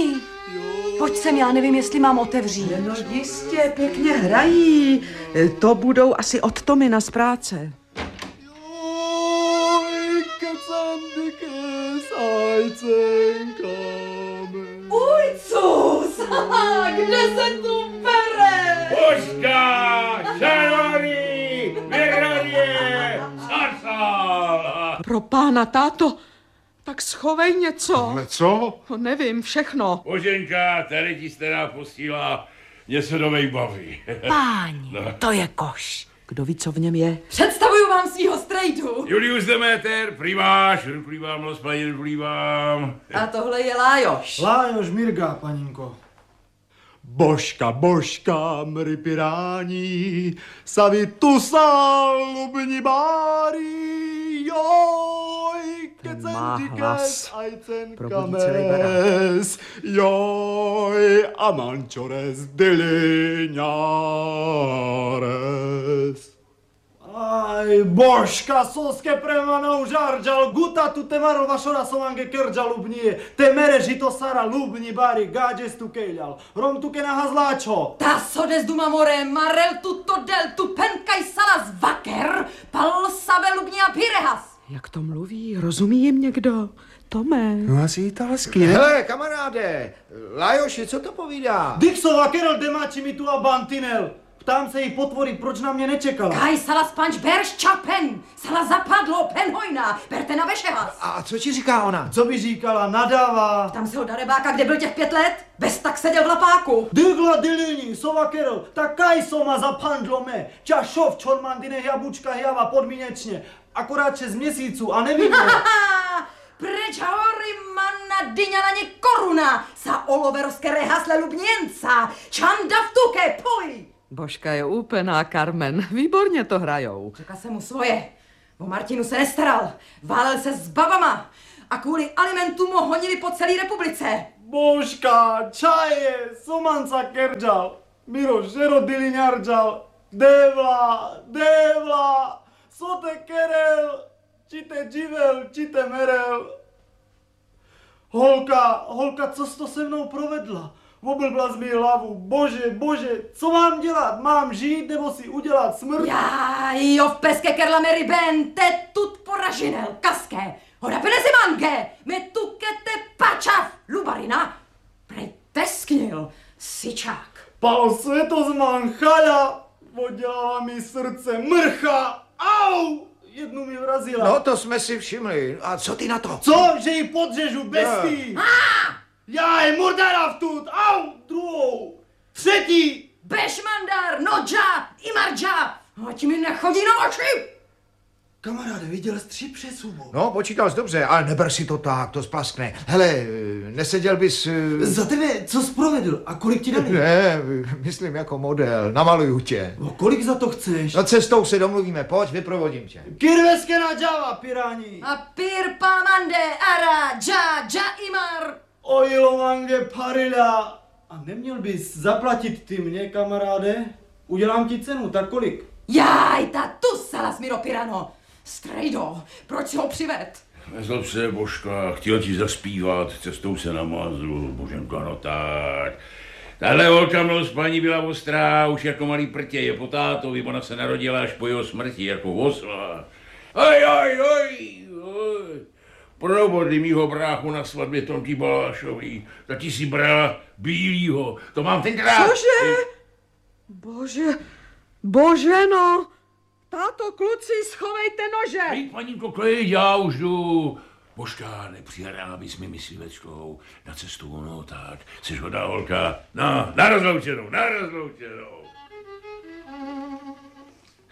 hrají. Pojď sem, já nevím, jestli mám otevřít. No jistě, pěkně hrají. To budou asi od Tomina z práce. Ujcus, kde se tu bere? Božka, Šanory, Mironie, Sarsal. Pro pána, táto, tak schovej něco. Ale co? No, nevím, všechno. Boženka, tady ti stará posílá něco do baví. Páni, to je koš. Kdo ví, co v něm je? Představuju vám svýho strejdu. Julius Demeter, primáš, ruplívám, rozpadě, ruplívám. A tohle je Lájoš. Lájoš Mirga, paninko. Božka, mry pirání, savi tu salubni bári, joj, Ten má hlas. Probudí celý kames, joj, a mančores diliňares. Aj, Božka, soske premanou žarđal, guta tu te maro vašora somange krđa lubnije, te mereži to sara lubni bari, gađes tu keljal, rom tu ke nahazláčo. Ta sodes duma more, marel tu del tu penkaj salas vaker, pal save lubnia pirehas. Jak to mluví? Rozumí jim někdo? Tome. No asi italsky, ne? Hele, kamaráde, Lajoši, co to povídá? Dixova kerel demači mi tu a bantinel. Ptám se jí potvory, proč na mě nečekala. Kaj salas panč berš čapen, sala zapadlo penhojna, berte na vešehas. A co ti říká ona? Co by říkala, nadává. Tam se ho darebáka, kde byl těch 5 let, bez tak seděl v lapáku. Digla dilini, sova kerel, tak kaj soma zapandlo me. Čašov čormandine jabučka java podmínečně. Akorát 6 měsíců a nevím. Preč hory manna dyňa na ně koruna, sa oloverovské rehasle lubněnca, čanda v tuke, poj! Božka je úplná, Carmen. Výborně to hrajou. Čeká se mu svoje. O Martinu se nestaral, válel se s babama a kvůli alimentům ho honili po celé republice. Božka, čaje, somanca kerđal, Miro žero diliňarđal, devla, sote kerel, čite dživel, čite merel. Holka, co jsi to se mnou provedla? Oblbla mi hlavu, bože, co mám dělat? Mám žít nebo si udělat smrt? Jo, v peske kerla meri ben, te tut poražinel, kaské, hoda penezimange, me tukete pačav, lubarina, prej tesknil, sičák. Pal světozman chala, oddělala mi srdce mrcha, au! Jednu mi vrazila. No, to jsme si všimli. A co ty na to? Co? Že ji podřežu bestii? Já je murdara vtut, au! Druhou, třetí. Bešmandar, Nodža, Imardža, ať mi nechodí na oči. Kamaráde, viděl jsi 3 přesuvou. No, počítal jsi dobře, ale neber si to tak, to splaskne. Hele, neseděl bys... Za tebe, co jsi provedl a kolik ti dali? Ne, myslím jako model, namaluju tě. No, kolik za to chceš? No cestou se domluvíme, pojď, vyprovodím tě. Kirveske na Java, pirani. A pir pamande, ara, dža, imar. Ojilomange parila. A neměl bys zaplatit ty mě, kamaráde? Udělám ti cenu, tak kolik? Jaj, ta tu salas miro pirano. Strejdo, proč si ho přived? Nezlob se, Božka, chtěl ti zaspívat, cestou se namázl, Boženka, no tak. Tahle holka mnou s paní byla ostrá, už jako malý prtě, je po tátovi, ona se narodila až po jeho smrti, jako osla. Oj. Probodli mýho bráchu na svatbě Tomky Balášový, taky si brala bílýho, to mám tenkrát. Cože? Bože, no. Táto, kluci, schovejte nože. Hej, paninko, klid, já už jdu. Božka, nepřihradá bys mi myslivečkou na cestu, no tak, jsi hodná holka. No, na rozloučenou.